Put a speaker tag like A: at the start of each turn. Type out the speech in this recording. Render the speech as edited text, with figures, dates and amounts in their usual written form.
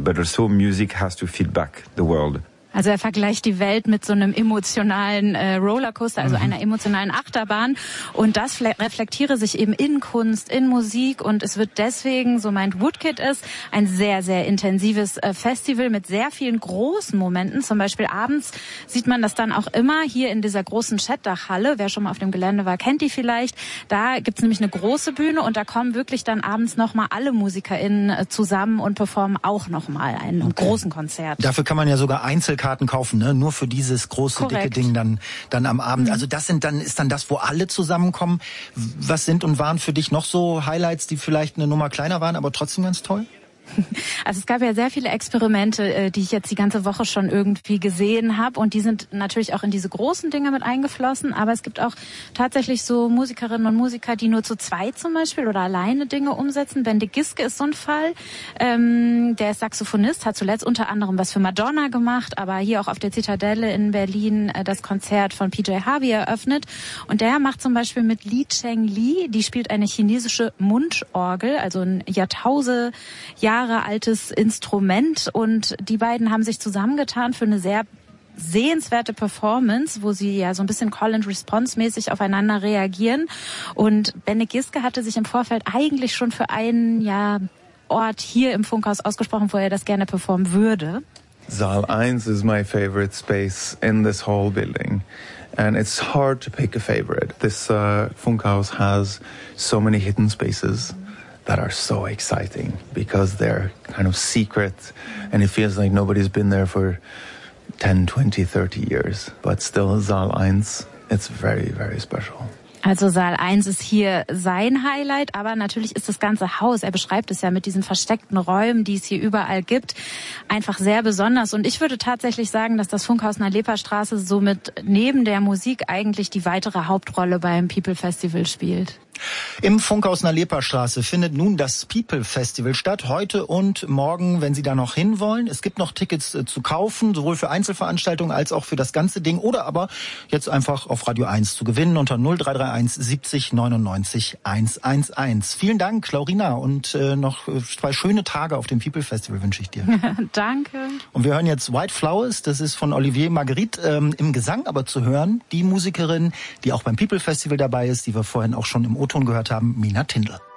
A: but also music has to feed back the world.
B: Also er vergleicht die Welt mit so einem emotionalen Rollercoaster, also einer emotionalen Achterbahn. Und das reflektiere sich eben in Kunst, in Musik. Und es wird deswegen, so meint Woodkid es, ein sehr, sehr intensives Festival mit sehr vielen großen Momenten. Zum Beispiel abends sieht man das dann auch immer hier in dieser großen Chatdach-Halle. Wer schon mal auf dem Gelände war, kennt die vielleicht. Da gibt's nämlich eine große Bühne und da kommen wirklich dann abends nochmal alle MusikerInnen zusammen und performen auch nochmal einen großen Konzert.
C: Dafür kann man ja sogar Einzelkarten kaufen, ne? Nur für dieses große, dicke Ding dann am Abend. Also das ist dann das, wo alle zusammenkommen. Was sind und waren für dich noch so Highlights, die vielleicht eine Nummer kleiner waren, aber trotzdem ganz toll?
B: Also es gab ja sehr viele Experimente, die ich jetzt die ganze Woche schon irgendwie gesehen habe und die sind natürlich auch in diese großen Dinge mit eingeflossen, aber es gibt auch tatsächlich so Musikerinnen und Musiker, die nur zu zweit zum Beispiel oder alleine Dinge umsetzen. Bende Giske ist so ein Fall, der ist Saxophonist, hat zuletzt unter anderem was für Madonna gemacht, aber hier auch auf der Zitadelle in Berlin das Konzert von PJ Harvey eröffnet und der macht zum Beispiel mit Li Cheng Li, die spielt eine chinesische Mundorgel, also ein Jahre altes Instrument und die beiden haben sich zusammengetan für eine sehr sehenswerte Performance, wo sie ja so ein bisschen Call-and-Response-mäßig aufeinander reagieren und Bende Giske hatte sich im Vorfeld eigentlich schon für einen Ort hier im Funkhaus ausgesprochen, wo er das gerne performen würde.
D: Saal 1 is my favorite space in this whole building. And it's hard to pick a favorite. This Funkhaus has so many hidden spaces that are so exciting because they're kind of secret and it feels like nobody's been there for 10, 20, 30 years. But still, Saal 1, it's very, very special.
B: Also Saal 1 ist hier sein Highlight, aber natürlich ist das ganze Haus, er beschreibt es ja mit diesen versteckten Räumen, die es hier überall gibt, einfach sehr besonders. Und ich würde tatsächlich sagen, dass das Funkhaus in der Leperstraße somit neben der Musik eigentlich die weitere Hauptrolle beim People Festival spielt.
C: Im Funkhaus in der Leperstraße findet nun das People Festival statt, heute und morgen, wenn Sie da noch hinwollen. Es gibt noch Tickets zu kaufen, sowohl für Einzelveranstaltungen als auch für das ganze Ding oder aber jetzt einfach auf Radio 1 zu gewinnen unter 0331 70 99 111. Vielen Dank, Laurina, und noch 2 schöne Tage auf dem People Festival wünsche ich dir.
B: Danke.
C: Und wir hören jetzt White Flowers, das ist von Olivier Marguerite, im Gesang aber zu hören, die Musikerin, die auch beim People Festival dabei ist, die wir vorhin auch schon im O-Ton gehört haben, Mina Tindl.